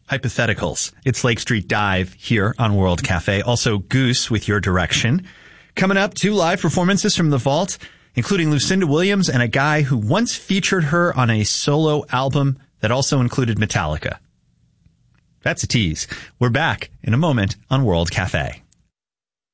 hypotheticals. It's Lake Street Dive here on World Cafe. Also, Goose with Your Direction. Coming up, 2 live performances from the vault, including Lucinda Williams and a guy who once featured her on a solo album that also included Metallica. That's a tease. We're back in a moment on World Cafe.